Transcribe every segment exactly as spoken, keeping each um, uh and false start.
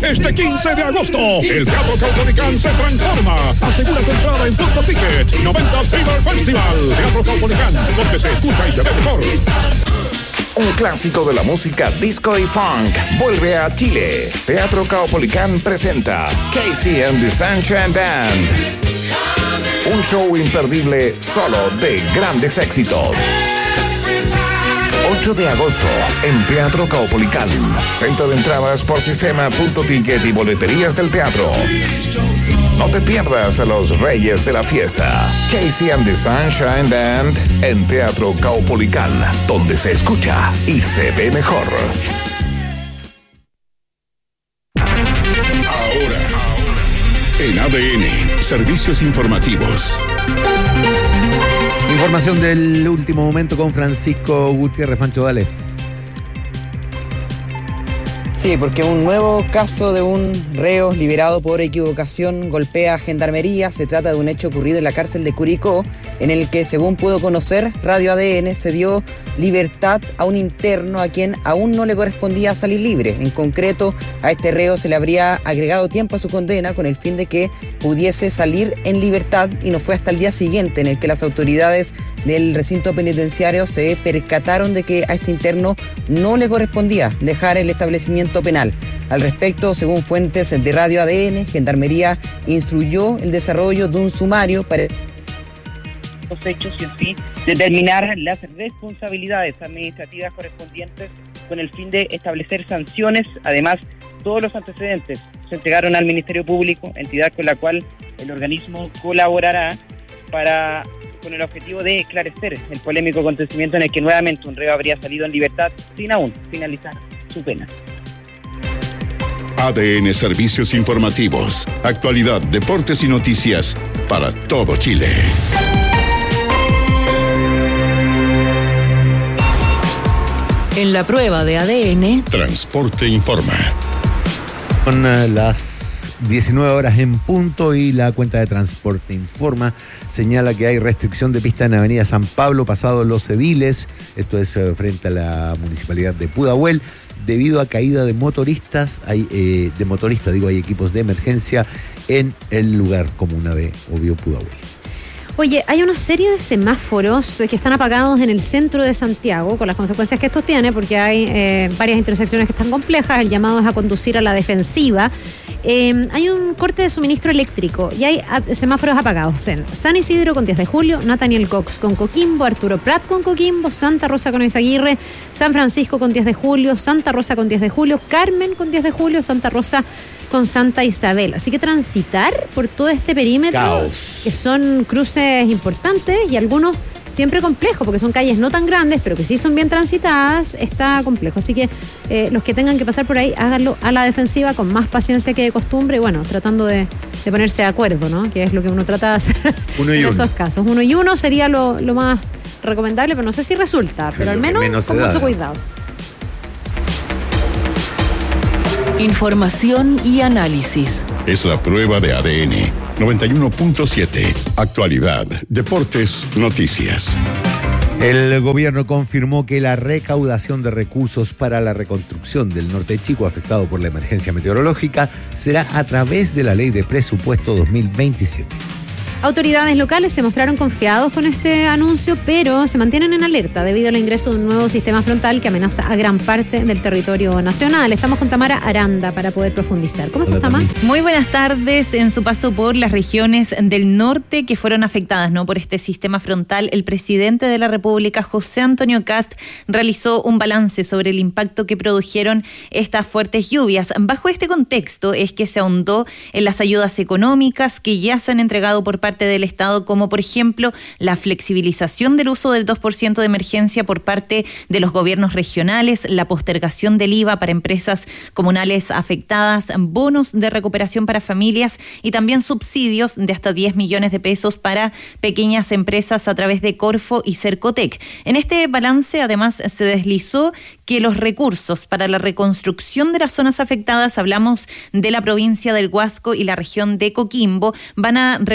Este quince de agosto, el Teatro Caupolicán se transforma. Asegura tu entrada en Punto Ticket. noventa Fever Festival. Teatro Caupolicán, donde se escucha y se ve mejor. Un clásico de la música disco y funk vuelve a Chile. Teatro Caupolicán presenta Casey and the Sunshine Band. Un show imperdible solo de grandes éxitos. ocho de agosto en Teatro Caupolicán. Venta de entradas por sistema Punto Ticket y boleterías del teatro. No te pierdas a los reyes de la fiesta. Casey and the Sunshine Band en Teatro Caupolicán, donde se escucha y se ve mejor. Ahora, en A D N, servicios informativos. Información del último momento con Francisco Gutiérrez. Pancho, dale. Sí, porque un nuevo caso de un reo liberado por equivocación golpea a Gendarmería. Se trata de un hecho ocurrido en la cárcel de Curicó, en el que, según pudo conocer Radio A D N, se dio libertad a un interno a quien aún no le correspondía salir libre. En concreto, a este reo se le habría agregado tiempo a su condena con el fin de que pudiese salir en libertad, y no fue hasta el día siguiente en el que las autoridades del recinto penitenciario se percataron de que a este interno no le correspondía dejar el establecimiento penal. Al respecto, según fuentes de Radio A D N, Gendarmería instruyó el desarrollo de un sumario para los hechos y así determinar las responsabilidades administrativas correspondientes con el fin de establecer sanciones. Además, todos los antecedentes se entregaron al Ministerio Público, entidad con la cual el organismo colaborará para con el objetivo de esclarecer el polémico acontecimiento en el que nuevamente un reo habría salido en libertad sin aún finalizar su pena. A D N Servicios Informativos. Actualidad, deportes y noticias para todo Chile. En la prueba de A D N, Transporte Informa. Son uh, las diecinueve horas en punto y la cuenta de Transporte Informa señala que hay restricción de pista en Avenida San Pablo, pasado Los Ediles. Esto es uh, frente a la municipalidad de Pudahuel. Debido a caída de motoristas, hay eh, de motoristas, digo, hay equipos de emergencia en el lugar comuna de Obvio Pudahuel. Oye, hay una serie de semáforos que están apagados en el centro de Santiago, con las consecuencias que esto tiene, porque hay eh, varias intersecciones que están complejas. El llamado es a conducir a la defensiva. Eh, hay un corte de suministro eléctrico y hay semáforos apagados en San Isidro con diez de julio, Nathaniel Cox con Coquimbo, Arturo Prat con Coquimbo, Santa Rosa con Eizaguirre, San Francisco con diez de julio, Santa Rosa con diez de julio, Carmen con diez de julio, Santa Rosa con Santa Isabel. Así que transitar por todo este perímetro, Caos. Que son cruces importantes y algunos siempre complejos, porque son calles no tan grandes, pero que sí son bien transitadas, está complejo. Así que eh, los que tengan que pasar por ahí, háganlo a la defensiva con más paciencia que de costumbre, y bueno, tratando de, de ponerse de acuerdo, ¿no? Que es lo que uno trata de hacer uno y en uno. Esos casos. Uno y uno sería lo, lo más recomendable, pero no sé si resulta, pero al menos, menos con mucho cuidado. Información y análisis. Es la prueba de A D N. noventa y uno punto siete. Actualidad, deportes, noticias. El gobierno confirmó que la recaudación de recursos para la reconstrucción del norte de Chico afectado por la emergencia meteorológica será a través de la Ley de Presupuesto dos mil veintisiete. Autoridades locales se mostraron confiados con este anuncio, pero se mantienen en alerta debido al ingreso de un nuevo sistema frontal que amenaza a gran parte del territorio nacional. Estamos con Tamara Aranda para poder profundizar. ¿Cómo estás, Tamara? Muy buenas tardes. En su paso por las regiones del norte que fueron afectadas, ¿no?, por este sistema frontal, el presidente de la República, José Antonio Kast, realizó un balance sobre el impacto que produjeron estas fuertes lluvias. Bajo este contexto es que se ahondó en las ayudas económicas que ya se han entregado por parte del Estado, como por ejemplo la flexibilización del uso del dos por ciento de emergencia por parte de los gobiernos regionales, la postergación del I V A para empresas comunales afectadas, bonos de recuperación para familias y también subsidios de hasta diez millones de pesos para pequeñas empresas a través de Corfo y Cercotec. En este balance, además, se deslizó que los recursos para la reconstrucción de las zonas afectadas, hablamos de la provincia del Huasco y la región de Coquimbo, van a recaudar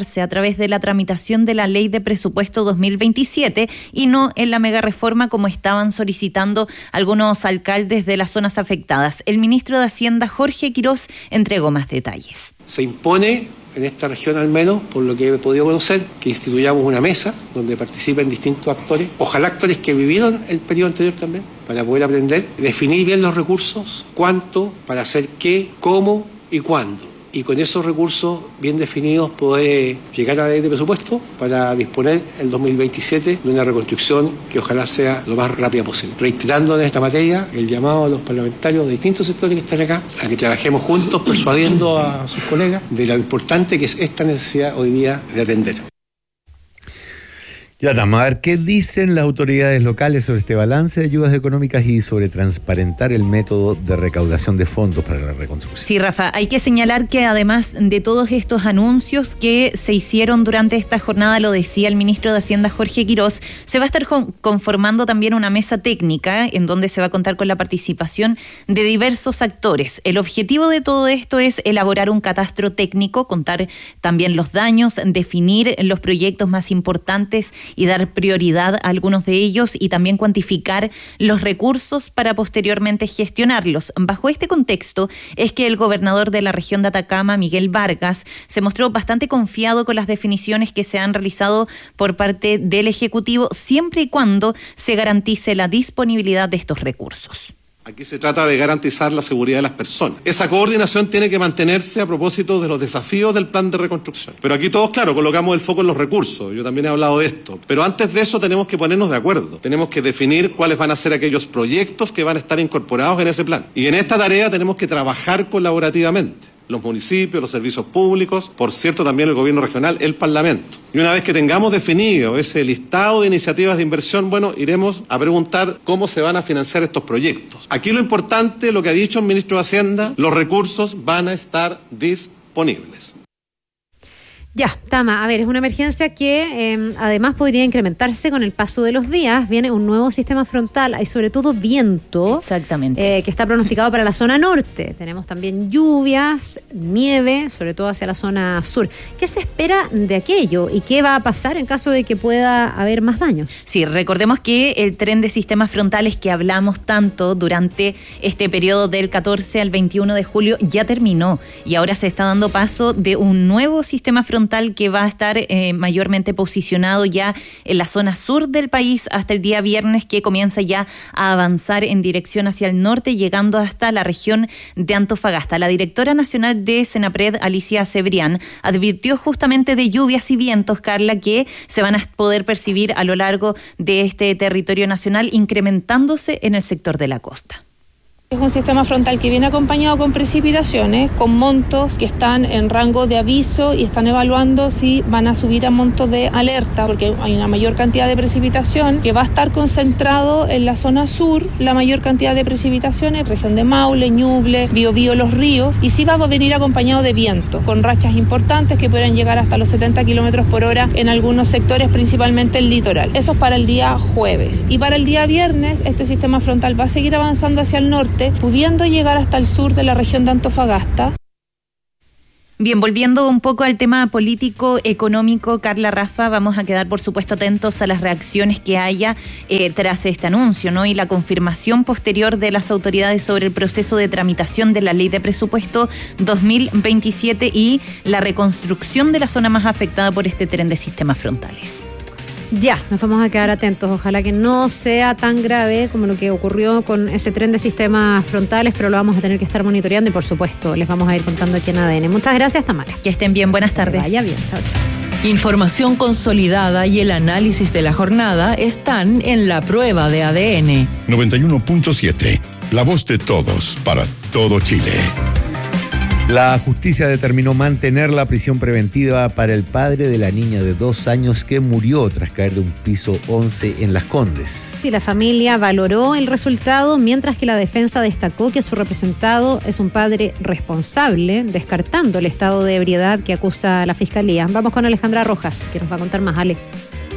darse a través de la tramitación de la Ley de Presupuesto dos mil veintisiete y no en la mega reforma como estaban solicitando algunos alcaldes de las zonas afectadas. El ministro de Hacienda, Jorge Quirós, entregó más detalles. Se impone, en esta región al menos, por lo que he podido conocer, que instituyamos una mesa donde participen distintos actores, ojalá actores que vivieron el periodo anterior también, para poder aprender, definir bien los recursos, cuánto, para hacer qué, cómo y cuándo. Y con esos recursos bien definidos poder llegar a la ley de presupuesto para disponer el dos mil veintisiete de una reconstrucción que ojalá sea lo más rápida posible. Reiterando en esta materia el llamado a los parlamentarios de distintos sectores que están acá a que trabajemos juntos persuadiendo a sus colegas de lo importante que es esta necesidad hoy día de atender. Ya estamos a ver qué dicen las autoridades locales sobre este balance de ayudas económicas y sobre transparentar el método de recaudación de fondos para la reconstrucción. Sí, Rafa, hay que señalar que además de todos estos anuncios que se hicieron durante esta jornada, lo decía el ministro de Hacienda, Jorge Quirós, se va a estar conformando también una mesa técnica en donde se va a contar con la participación de diversos actores. El objetivo de todo esto es elaborar un catastro técnico, contar también los daños, definir los proyectos más importantes y dar prioridad a algunos de ellos y también cuantificar los recursos para posteriormente gestionarlos. Bajo este contexto es que el gobernador de la región de Atacama, Miguel Vargas, se mostró bastante confiado con las definiciones que se han realizado por parte del Ejecutivo, siempre y cuando se garantice la disponibilidad de estos recursos. Aquí se trata de garantizar la seguridad de las personas. Esa coordinación tiene que mantenerse a propósito de los desafíos del plan de reconstrucción. Pero aquí todos, claro, colocamos el foco en los recursos. Yo también he hablado de esto. Pero antes de eso tenemos que ponernos de acuerdo. Tenemos que definir cuáles van a ser aquellos proyectos que van a estar incorporados en ese plan. Y en esta tarea tenemos que trabajar colaborativamente. Los municipios, los servicios públicos, por cierto también el gobierno regional, el Parlamento. Y una vez que tengamos definido ese listado de iniciativas de inversión, bueno, iremos a preguntar cómo se van a financiar estos proyectos. Aquí lo importante, lo que ha dicho el ministro de Hacienda, los recursos van a estar disponibles. Ya, Tama, a ver, es una emergencia que eh, además podría incrementarse con el paso de los días. Viene un nuevo sistema frontal, hay sobre todo viento. Exactamente. Eh, que está pronosticado para la zona norte. Tenemos también lluvias, nieve, sobre todo hacia la zona sur. ¿Qué se espera de aquello y qué va a pasar en caso de que pueda haber más daños? Sí, recordemos que el tren de sistemas frontales que hablamos tanto durante este periodo del catorce al veintiuno de julio ya terminó y ahora se está dando paso de un nuevo sistema frontal que va a estar eh, mayormente posicionado ya en la zona sur del país hasta el día viernes, que comienza ya a avanzar en dirección hacia el norte, llegando hasta la región de Antofagasta. La directora nacional de Senapred, Alicia Cebrián, advirtió justamente de lluvias y vientos, Carla, que se van a poder percibir a lo largo de este territorio nacional, incrementándose en el sector de la costa. Es un sistema frontal que viene acompañado con precipitaciones, con montos que están en rango de aviso y están evaluando si van a subir a montos de alerta, porque hay una mayor cantidad de precipitación que va a estar concentrado en la zona sur, la mayor cantidad de precipitaciones, región de Maule, Ñuble, Biobío, Los Ríos, y sí va a venir acompañado de viento, con rachas importantes que pueden llegar hasta los setenta kilómetros por hora en algunos sectores, principalmente el litoral. Eso es para el día jueves. Y para el día viernes, este sistema frontal va a seguir avanzando hacia el norte, pudiendo llegar hasta el sur de la región de Antofagasta. Bien, volviendo un poco al tema político, económico, Carla, Rafa, vamos a quedar por supuesto atentos a las reacciones que haya eh, tras este anuncio, ¿no? Y la confirmación posterior de las autoridades sobre el proceso de tramitación de la Ley de Presupuesto dos mil veintisiete y la reconstrucción de la zona más afectada por este tren de sistemas frontales. Ya, nos vamos a quedar atentos. Ojalá que no sea tan grave como lo que ocurrió con ese tren de sistemas frontales, pero lo vamos a tener que estar monitoreando y, por supuesto, les vamos a ir contando aquí en A D N. Muchas gracias, Tamara. Que estén bien. Buenas tardes. Que vaya bien. Chao, chao. Información consolidada y el análisis de la jornada están en La Prueba de A D N. noventa y uno punto siete. La voz de todos para todo Chile. La justicia determinó mantener la prisión preventiva para el padre de la niña de dos años que murió tras caer de un piso once en Las Condes. Sí, la familia valoró el resultado, mientras que la defensa destacó que su representado es un padre responsable, descartando el estado de ebriedad que acusa la Fiscalía. Vamos con Alejandra Rojas, que nos va a contar más, Ale.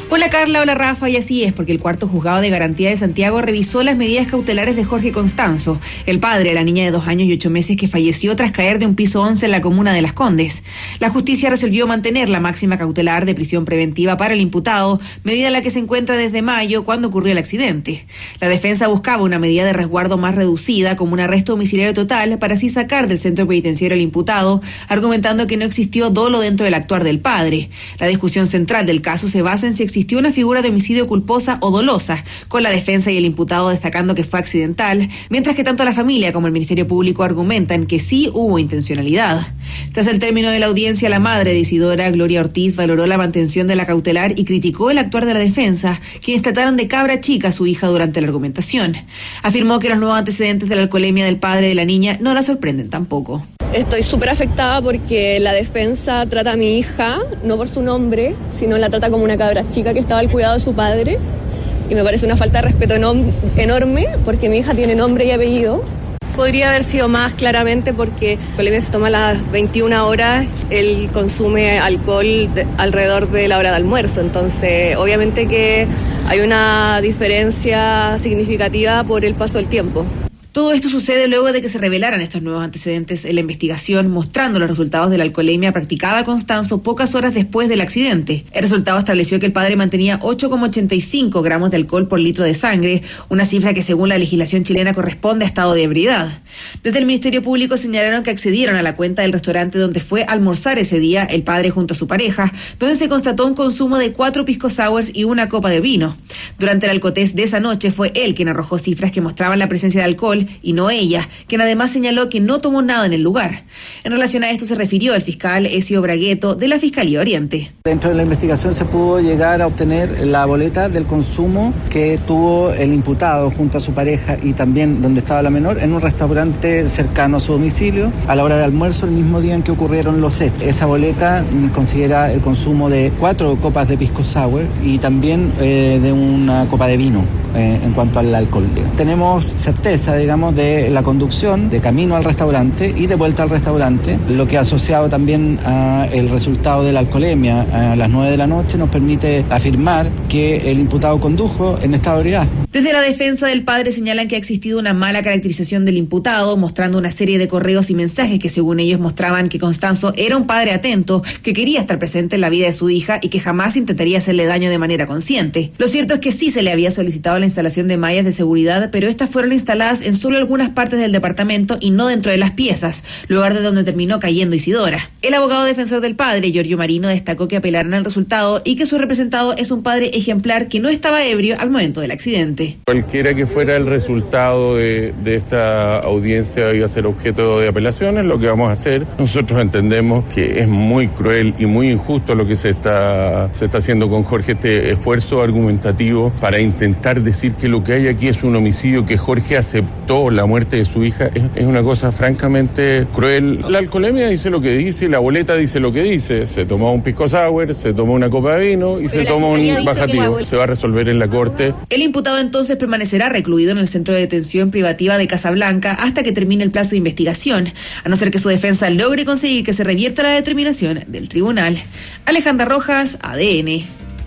Hola Carla, hola Rafa, y así es, porque el cuarto juzgado de garantía de Santiago revisó las medidas cautelares de Jorge Constanzo, el padre de la niña de dos años y ocho meses que falleció tras caer de un piso once en la comuna de Las Condes. La justicia resolvió mantener la máxima cautelar de prisión preventiva para el imputado, medida en la que se encuentra desde mayo, cuando ocurrió el accidente. La defensa buscaba una medida de resguardo más reducida, como un arresto domiciliario total, para así sacar del centro penitenciario al imputado, argumentando que no existió dolo dentro del actuar del padre. La discusión central del caso se basa en si existió una figura de homicidio culposa o dolosa, con la defensa y el imputado destacando que fue accidental, mientras que tanto la familia como el Ministerio Público argumentan que sí hubo intencionalidad. Tras el término de la audiencia, la madre de Isidora, Gloria Ortiz, valoró la mantención de la cautelar y criticó el actuar de la defensa, quienes trataron de cabra chica a su hija durante la argumentación. Afirmó que los nuevos antecedentes de la alcoholemia del padre de la niña no la sorprenden tampoco. Estoy súper afectada porque la defensa trata a mi hija, no por su nombre, sino la trata como una cabra chica que estaba al cuidado de su padre. Y me parece una falta de respeto enorme porque mi hija tiene nombre y apellido. Podría haber sido más claramente porque Colombia se toma a las veintiuna horas, él consume alcohol de, alrededor de la hora de almuerzo. Entonces, obviamente que hay una diferencia significativa por el paso del tiempo. Todo esto sucede luego de que se revelaran estos nuevos antecedentes en la investigación, mostrando los resultados de la alcoholemia practicada a Constanzo pocas horas después del accidente. El resultado estableció que el padre mantenía ocho coma ochenta y cinco gramos de alcohol por litro de sangre, una cifra que según la legislación chilena corresponde a estado de ebriedad. Desde el Ministerio Público señalaron que accedieron a la cuenta del restaurante donde fue a almorzar ese día el padre junto a su pareja, donde se constató un consumo de cuatro pisco sours y una copa de vino. Durante el alcotest de esa noche fue él quien arrojó cifras que mostraban la presencia de alcohol y no ella, quien además señaló que no tomó nada en el lugar. En relación a esto se refirió el fiscal Ezio Bragueto de la Fiscalía Oriente. Dentro de la investigación se pudo llegar a obtener la boleta del consumo que tuvo el imputado junto a su pareja y también donde estaba la menor en un restaurante cercano a su domicilio a la hora de almuerzo el mismo día en que ocurrieron los hechos. Esa boleta considera el consumo de cuatro copas de pisco sour y también eh, de una copa de vino eh, en cuanto al alcohol. Tenemos certeza, digamos, de la conducción de camino al restaurante y de vuelta al restaurante, lo que asociado también a el resultado de la alcoholemia a las nueve de la noche nos permite afirmar que el imputado condujo en estado de ebriedad. Desde la defensa del padre señalan que ha existido una mala caracterización del imputado, mostrando una serie de correos y mensajes que según ellos mostraban que Constanzo era un padre atento, que quería estar presente en la vida de su hija y que jamás intentaría hacerle daño de manera consciente. Lo cierto es que sí se le había solicitado la instalación de mallas de seguridad, pero estas fueron instaladas en solo algunas partes del departamento y no dentro de las piezas, lugar de donde terminó cayendo Isidora. El abogado defensor del padre, Giorgio Marino, destacó que apelarán al resultado y que su representado es un padre ejemplar que no estaba ebrio al momento del accidente. Cualquiera que fuera el resultado de, de esta audiencia iba a ser objeto de apelaciones, lo que vamos a hacer. Nosotros entendemos que es muy cruel y muy injusto lo que se está, se está haciendo con Jorge, este esfuerzo argumentativo para intentar decir que lo que hay aquí es un homicidio, que Jorge aceptó la muerte de su hija, es, es una cosa francamente cruel. La alcoholemia dice lo que dice, la boleta dice lo que dice, se tomó un pisco sour, se tomó una copa de vino y Pero se tomó un bajativo. Se va a resolver en la corte. El imputado entonces permanecerá recluido en el centro de detención privativa de Casablanca hasta que termine el plazo de investigación, a no ser que su defensa logre conseguir que se revierta la determinación del tribunal. Alejandra Rojas, A D N.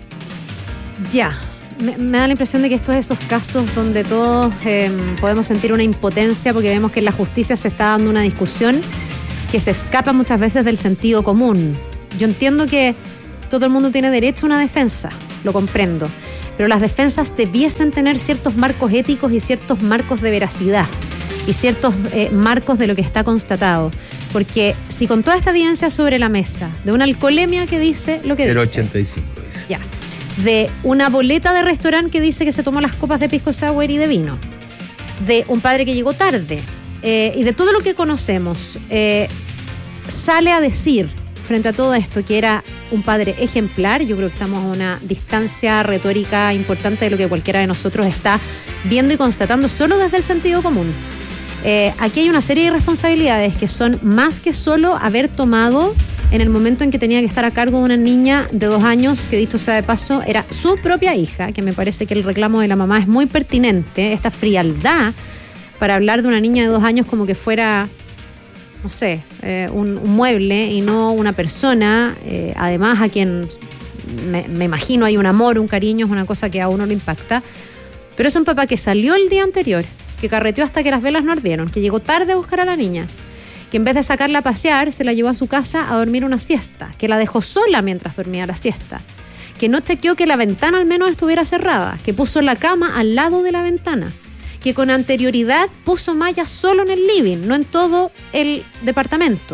Ya. Me, me da la impresión de que estos esos casos donde todos eh, podemos sentir una impotencia porque vemos que en la justicia se está dando una discusión que se escapa muchas veces del sentido común. Yo entiendo que todo el mundo tiene derecho a una defensa, lo comprendo, pero las defensas debiesen tener ciertos marcos éticos y ciertos marcos de veracidad y ciertos eh, marcos de lo que está constatado. Porque si con toda esta evidencia sobre la mesa, de una alcoholemia que dice lo que cero dice... coma ochenta y cinco dice. Ya. De una boleta de restaurante que dice que se tomó las copas de pisco sour y de vino, de un padre que llegó tarde, eh, y de todo lo que conocemos, eh, sale a decir frente a todo esto que era un padre ejemplar. Yo creo que estamos a una distancia retórica importante de lo que cualquiera de nosotros está viendo y constatando solo desde el sentido común. Eh, aquí hay una serie de irresponsabilidades que son más que solo haber tomado en el momento en que tenía que estar a cargo de una niña de dos años, que dicho sea de paso, era su propia hija, que me parece que el reclamo de la mamá es muy pertinente, esta frialdad para hablar de una niña de dos años como que fuera, no sé, eh, un, un mueble y no una persona, eh, además a quien me, me imagino hay un amor, un cariño, es una cosa que a uno lo impacta. Pero es un papá que salió el día anterior, que carreteó hasta que las velas no ardieron, que llegó tarde a buscar a la niña, que en vez de sacarla a pasear, se la llevó a su casa a dormir una siesta, que la dejó sola mientras dormía la siesta, que no chequeó que la ventana al menos estuviera cerrada, que puso la cama al lado de la ventana, que con anterioridad puso mallas solo en el living, no en todo el departamento,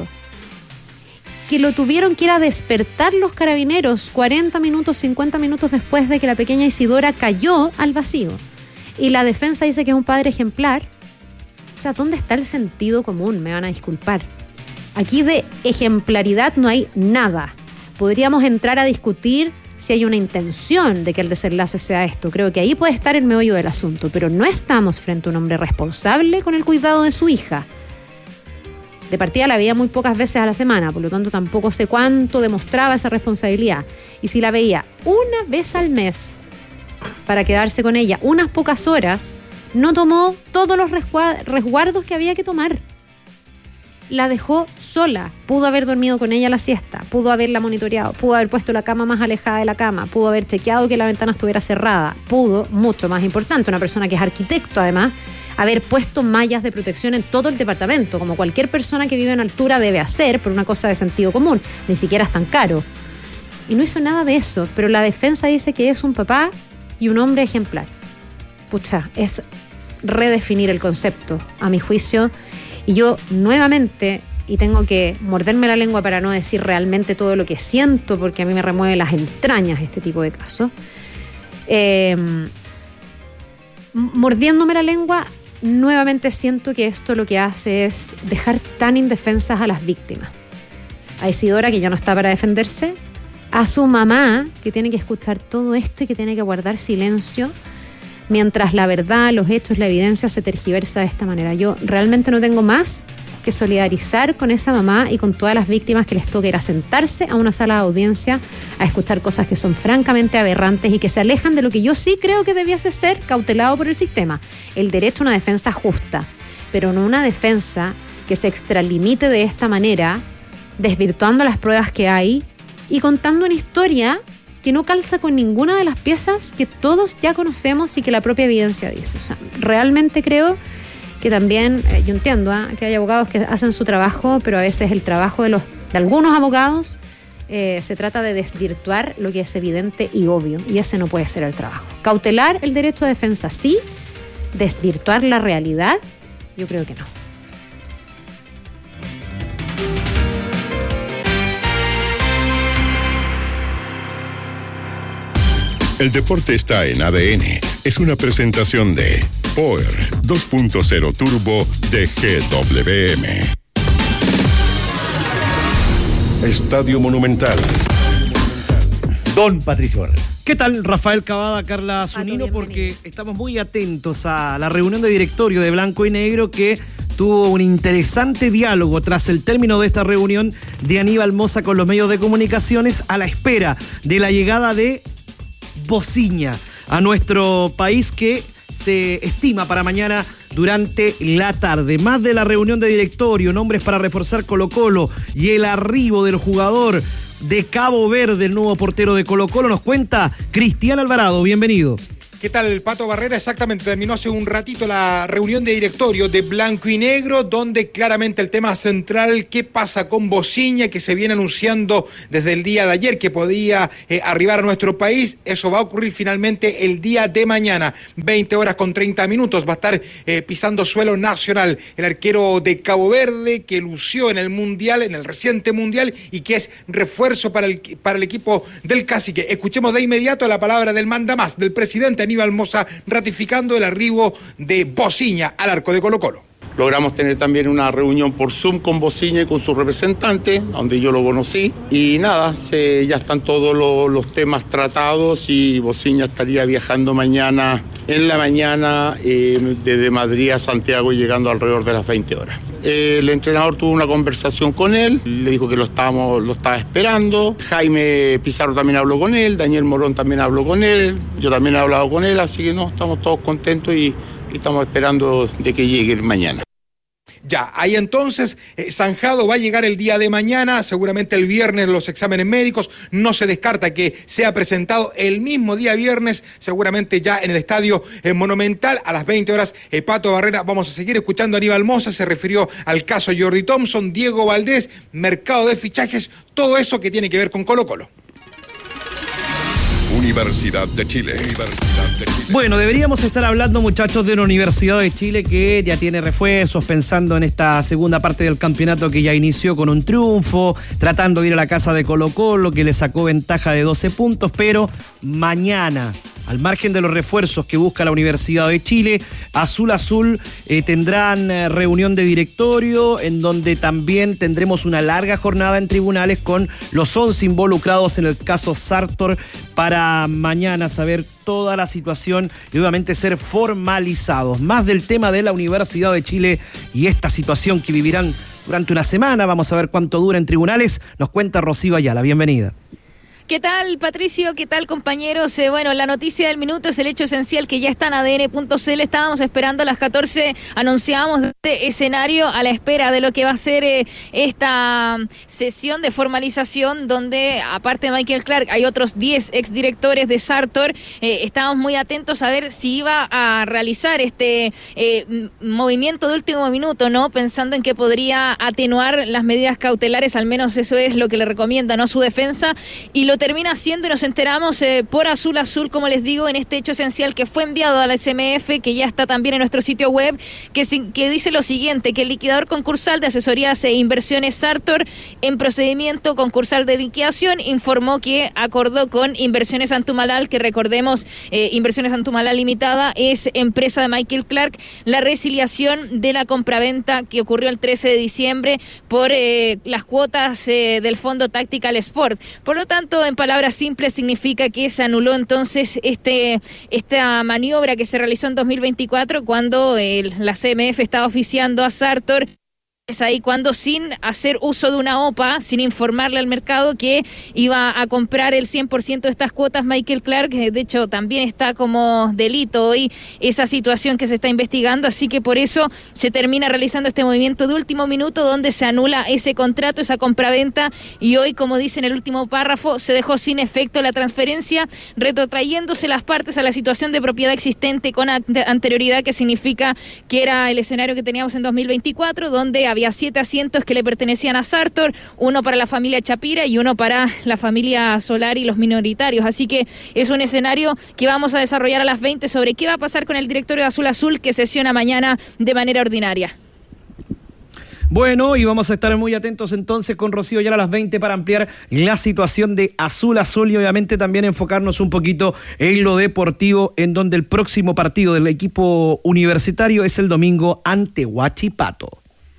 que lo tuvieron que ir a despertar los carabineros cuarenta minutos, cincuenta minutos después de que la pequeña Isidora cayó al vacío. Y la defensa dice que es un padre ejemplar. O sea, ¿dónde está el sentido común? Me van a disculpar. Aquí de ejemplaridad no hay nada. Podríamos entrar a discutir si hay una intención de que el desenlace sea esto. Creo que ahí puede estar el meollo del asunto, pero no estamos frente a un hombre responsable con el cuidado de su hija. De partida la veía muy pocas veces a la semana, por lo tanto tampoco sé cuánto demostraba esa responsabilidad. Y si la veía una vez al mes para quedarse con ella unas pocas horas, no tomó todos los resguardos que había que tomar. La dejó sola. Pudo haber dormido con ella la siesta, pudo haberla monitoreado, pudo haber puesto la cama más alejada de la cama, pudo haber chequeado que la ventana estuviera cerrada, pudo, mucho más importante, una persona que es arquitecto además, haber puesto mallas de protección en todo el departamento, como cualquier persona que vive en altura debe hacer, por una cosa de sentido común, ni siquiera es tan caro. Y no hizo nada de eso, pero la defensa dice que es un papá y un hombre ejemplar. Pucha, es redefinir el concepto, a mi juicio. Y yo nuevamente, y tengo que morderme la lengua para no decir realmente todo lo que siento, porque a mí me remueve las entrañas este tipo de casos, eh, mordiéndome la lengua, nuevamente siento que esto lo que hace es dejar tan indefensas a las víctimas. A Isidora, que ya no está para defenderse, a su mamá, que tiene que escuchar todo esto y que tiene que guardar silencio, mientras la verdad, los hechos, la evidencia se tergiversa de esta manera. Yo realmente no tengo más que solidarizar con esa mamá y con todas las víctimas que les toque ir a sentarse a una sala de audiencia a escuchar cosas que son francamente aberrantes y que se alejan de lo que yo sí creo que debiese ser cautelado por el sistema, el derecho a una defensa justa, pero no una defensa que se extralimite de esta manera, desvirtuando las pruebas que hay y contando una historia que no calza con ninguna de las piezas que todos ya conocemos y que la propia evidencia dice. O sea, realmente creo que también, eh, yo entiendo ¿eh? que hay abogados que hacen su trabajo, pero a veces el trabajo de, los, de algunos abogados eh, se trata de desvirtuar lo que es evidente y obvio, y ese no puede ser el trabajo. Cautelar el derecho a defensa sí, desvirtuar la realidad, yo creo que no. El deporte está en A D N. Es una presentación de Power dos punto cero Turbo de G W M. Estadio Monumental. Don Patricio Barrera. ¿Qué tal, Rafael Cavada, Carla Zunino? Porque estamos muy atentos a la reunión de directorio de Blanco y Negro, que tuvo un interesante diálogo tras el término de esta reunión de Aníbal Mosa con los medios de comunicaciones, a la espera de la llegada de Bociña a nuestro país, que se estima para mañana durante la tarde. Más de la reunión de directorio, nombres para reforzar Colo-Colo y el arribo del jugador de Cabo Verde, el nuevo portero de Colo-Colo, nos cuenta Cristian Alvarado. Bienvenido. ¿Qué tal, Pato Barrera? Exactamente, terminó hace un ratito la reunión de directorio de Blanco y Negro, donde claramente el tema central, qué pasa con Bociña, que se viene anunciando desde el día de ayer que podía eh, arribar a nuestro país. Eso va a ocurrir finalmente el día de mañana, veinte horas con treinta minutos, va a estar eh, pisando suelo nacional el arquero de Cabo Verde, que lució en el Mundial, en el reciente Mundial, y que es refuerzo para el, para el equipo del Cacique. Escuchemos de inmediato la palabra del mandamás, del presidente Aníbal Mosa, ratificando el arribo de Bociña al arco de Colo-Colo. Logramos tener también una reunión por Zoom con Bociña y con su representante, donde yo lo conocí. Y nada, se, ya están todos los, los temas tratados y Bociña estaría viajando mañana, en la mañana, eh, desde Madrid a Santiago, llegando alrededor de las veinte horas. El entrenador tuvo una conversación con él, le dijo que lo, estábamos, lo estaba esperando. Jaime Pizarro también habló con él, Daniel Morón también habló con él, yo también he hablado con él, así que no, estamos todos contentos y, y estamos esperando de que llegue mañana. ya. Ahí entonces, eh, zanjado, va a llegar el día de mañana, seguramente el viernes los exámenes médicos, no se descarta que sea presentado el mismo día viernes, seguramente ya en el Estadio eh, Monumental, a las veinte horas, eh, Pato Barrera. Vamos a seguir escuchando a Aníbal Mosa, se refirió al caso Jordi Thompson, Diego Valdés, mercado de fichajes, todo eso que tiene que ver con Colo-Colo. Universidad de Chile. Universidad de Chile. Bueno, deberíamos estar hablando, muchachos, de una Universidad de Chile que ya tiene refuerzos, pensando en esta segunda parte del campeonato que ya inició con un triunfo, tratando de ir a la casa de Colo-Colo, que le sacó ventaja de doce puntos, pero mañana, al margen de los refuerzos que busca la Universidad de Chile, Azul Azul eh, tendrán eh, reunión de directorio, en donde también tendremos una larga jornada en tribunales con los once involucrados en el caso Sartor, para mañana saber toda la situación y obviamente ser formalizados. Más del tema de la Universidad de Chile y esta situación que vivirán durante una semana. Vamos a ver cuánto dura en tribunales. Nos cuenta Rocío Ayala. Bienvenida. ¿Qué tal, Patricio? ¿Qué tal, compañeros? Eh, bueno, la noticia del minuto es el hecho esencial que ya está en A D N punto C L. Estábamos esperando a las catorce, anunciábamos este escenario a la espera de lo que va a ser eh, esta sesión de formalización, donde aparte de Michael Clark hay otros diez exdirectores de Sartor. Eh, estábamos muy atentos a ver si iba a realizar este eh, movimiento de último minuto, ¿no? Pensando en que podría atenuar las medidas cautelares, al menos eso es lo que le recomienda, ¿no?, su defensa, y lo termina haciendo y nos enteramos eh, por Azul Azul, como les digo, en este hecho esencial que fue enviado a la S M F, que ya está también en nuestro sitio web, que, que dice lo siguiente, que el liquidador concursal de asesorías e inversiones Sartor, en procedimiento concursal de liquidación, informó que acordó con Inversiones Antumalal, que recordemos, eh, Inversiones Antumalal Limitada es empresa de Michael Clark, la resiliación de la compraventa que ocurrió el trece de diciembre por eh, las cuotas eh, del Fondo Tactical Sport. Por lo tanto, en palabras simples, significa que se anuló entonces este esta maniobra que se realizó en dos mil veinticuatro cuando el, la C M F estaba oficiando a Sartor. Es ahí cuando, sin hacer uso de una O P A, sin informarle al mercado que iba a comprar el cien por ciento de estas cuotas Michael Clark, de hecho también está como delito hoy esa situación que se está investigando, así que por eso se termina realizando este movimiento de último minuto donde se anula ese contrato, esa compraventa, y hoy, como dice en el último párrafo, se dejó sin efecto la transferencia, retrotrayéndose las partes a la situación de propiedad existente con anterioridad, que significa que era el escenario que teníamos en dos mil veinticuatro, donde había Había siete asientos que le pertenecían a Sartor, uno para la familia Chapira y uno para la familia Solar y los minoritarios. Así que es un escenario que vamos a desarrollar a las veinte sobre qué va a pasar con el directorio de Azul Azul, que sesiona mañana de manera ordinaria. Bueno, y vamos a estar muy atentos entonces con Rocío ya a las veinte para ampliar la situación de Azul Azul y obviamente también enfocarnos un poquito en lo deportivo, en donde el próximo partido del equipo universitario es el domingo ante Huachipato.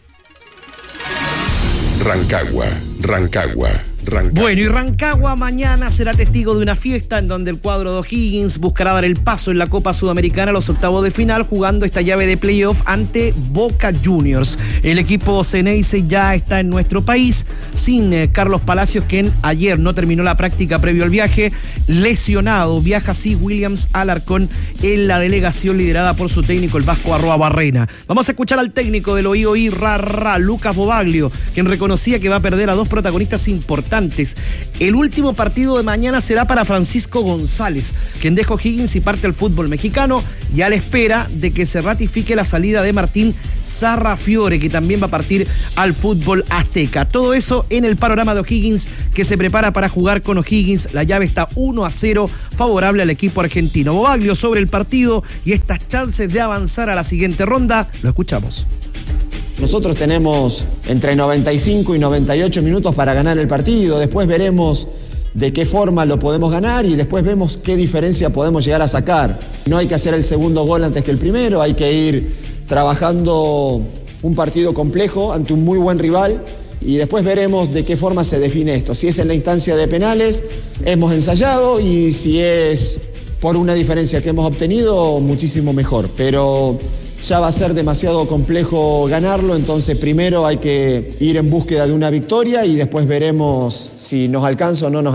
Rancagua, Rancagua, Rancagua. Bueno, y Rancagua mañana será testigo de una fiesta en donde el cuadro de O'Higgins buscará dar el paso en la Copa Sudamericana a los octavos de final, jugando esta llave de playoff ante Boca Juniors. El equipo Ceneice ya está en nuestro país sin eh, Carlos Palacios, quien ayer no terminó la práctica previo al viaje, lesionado. Viaja así Williams Alarcón en la delegación liderada por su técnico, el vasco Arroa Barrena. Vamos a escuchar al técnico del Oí Oí Rarra, Lucas Bobaglio, quien reconocía que va a perder a dos protagonistas importantes. El último partido de mañana será para Francisco González, quien deja O'Higgins y parte al fútbol mexicano, y a la espera de que se ratifique la salida de Martín Sarrafiore, que también va a partir al fútbol azteca. Todo eso en el panorama de O'Higgins, que se prepara para jugar con O'Higgins. La llave está uno a cero favorable al equipo argentino. Bobaglio sobre el partido y estas chances de avanzar a la siguiente ronda. Lo escuchamos. Nosotros tenemos entre noventa y cinco y noventa y ocho minutos para ganar el partido, después veremos de qué forma lo podemos ganar y después vemos qué diferencia podemos llegar a sacar. No hay que hacer el segundo gol antes que el primero, hay que ir trabajando un partido complejo ante un muy buen rival y después veremos de qué forma se define esto. Si es en la instancia de penales, hemos ensayado, y si es por una diferencia que hemos obtenido, muchísimo mejor, pero ya va a ser demasiado complejo ganarlo, entonces primero hay que ir en búsqueda de una victoria y después veremos si nos alcanza o no nos alcanza.